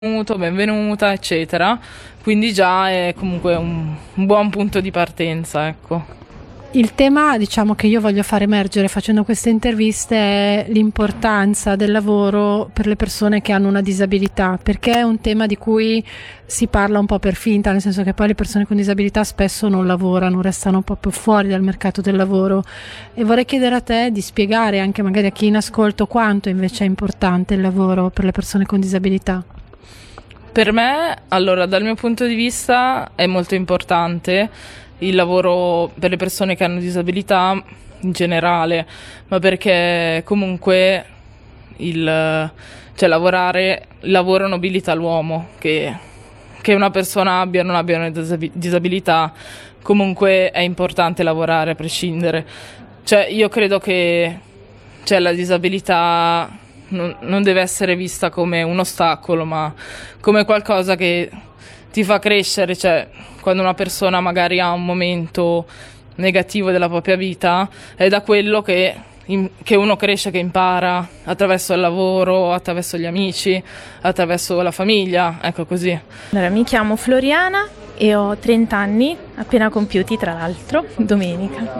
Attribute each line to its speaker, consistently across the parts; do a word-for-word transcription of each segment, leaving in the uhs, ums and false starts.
Speaker 1: benvenuto, benvenuta, eccetera. Quindi già è comunque un, un buon punto di partenza, ecco.
Speaker 2: Il tema, diciamo, che io voglio far emergere facendo queste interviste è l'importanza del lavoro per le persone che hanno una disabilità, perché è un tema di cui si parla un po' per finta, nel senso che poi le persone con disabilità spesso non lavorano, restano un po' più fuori dal mercato del lavoro, e vorrei chiedere a te di spiegare anche magari a chi in ascolto quanto invece è importante il lavoro per le persone con disabilità.
Speaker 1: Per me, allora, dal mio punto di vista è molto importante il lavoro per le persone che hanno disabilità in generale, ma perché comunque il, cioè lavorare, il lavoro nobilita l'uomo, che, che una persona abbia o non abbia una disabilità, comunque è importante lavorare a prescindere. Cioè io credo che cioè, la disabilità non, non deve essere vista come un ostacolo, ma come qualcosa che ti fa crescere. Cioè, quando una persona magari ha un momento negativo della propria vita, è da quello che, in, che uno cresce, che impara attraverso il lavoro, attraverso gli amici, attraverso la famiglia, ecco così.
Speaker 3: Allora, mi chiamo Floriana e ho trenta anni, appena compiuti tra l'altro, domenica.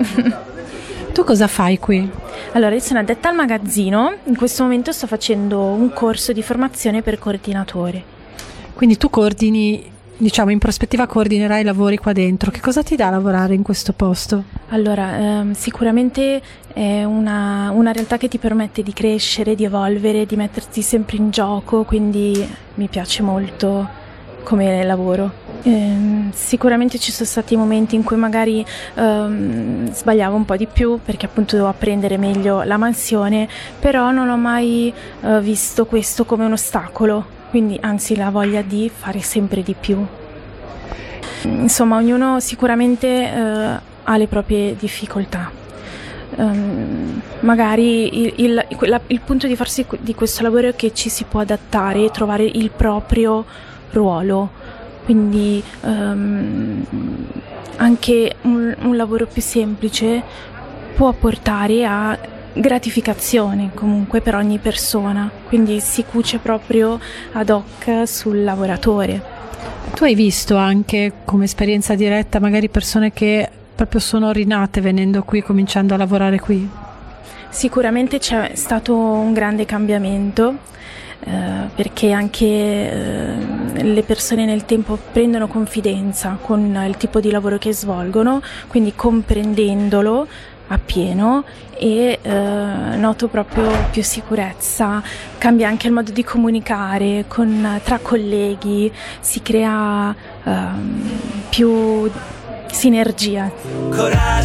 Speaker 2: Tu cosa fai qui?
Speaker 3: Allora, io sono addetta al magazzino, in questo momento sto facendo un corso di formazione per coordinatore.
Speaker 2: Quindi tu coordini, diciamo, in prospettiva coordinerai i lavori qua dentro. Che cosa ti dà lavorare in questo posto?
Speaker 3: Allora, ehm, sicuramente è una, una realtà che ti permette di crescere, di evolvere, di metterti sempre in gioco, quindi mi piace molto come lavoro. Ehm, sicuramente ci sono stati momenti in cui magari ehm, sbagliavo un po' di più perché appunto dovevo apprendere meglio la mansione, però non ho mai eh, visto questo come un ostacolo. Quindi anzi la voglia di fare sempre di più. Insomma, ognuno sicuramente eh, ha le proprie difficoltà. Um, magari il, il, il, il punto di farsi di questo lavoro è che ci si può adattare e trovare il proprio ruolo. Quindi um, anche un, un lavoro più semplice può portare a gratificazione comunque per ogni persona, quindi si cuce proprio ad hoc sul lavoratore.
Speaker 2: Tu hai visto anche come esperienza diretta magari persone che proprio sono rinate venendo qui, cominciando a lavorare qui?
Speaker 3: Sicuramente c'è stato un grande cambiamento eh, perché anche eh, le persone nel tempo prendono confidenza con il tipo di lavoro che svolgono, quindi comprendendolo appieno, e eh, noto proprio più sicurezza, cambia anche il modo di comunicare con, tra colleghi, si crea eh, più sinergia.